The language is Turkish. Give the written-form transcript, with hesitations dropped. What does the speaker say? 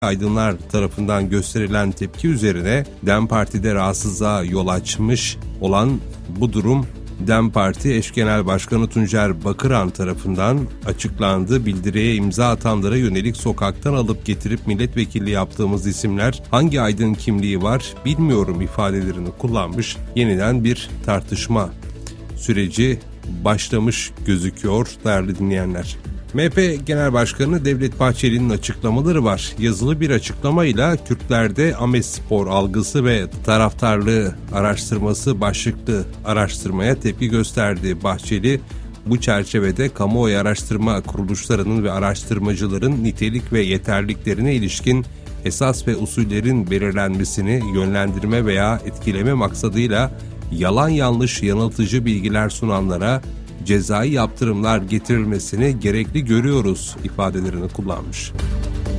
aydınlar tarafından gösterilen tepki üzerine DEM Parti'de rahatsızlığa yol açmış olan bu durum DEM Parti Eş Genel Başkanı Tuncer Bakıran tarafından açıklandı. Bildiriye imza atanlara yönelik sokaktan alıp getirip milletvekilliği yaptığımız isimler hangi aydın kimliği var bilmiyorum ifadelerini kullanmış. Yeniden bir tartışma süreci başlamış gözüküyor değerli dinleyenler. MHP Genel Başkanı Devlet Bahçeli'nin açıklamaları var. Yazılı bir açıklamayla Kürtlerde Ahmetspor algısı ve taraftarlığı araştırması başlıklı araştırmaya tepki gösterdi. Bahçeli bu çerçevede kamuoyu araştırma kuruluşlarının ve araştırmacıların nitelik ve yeterliliklerine ilişkin esas ve usullerin belirlenmesini yönlendirme veya etkileme maksadıyla yalan yanlış yanıltıcı bilgiler sunanlara cezai yaptırımlar getirilmesini gerekli görüyoruz ifadelerini kullanmış.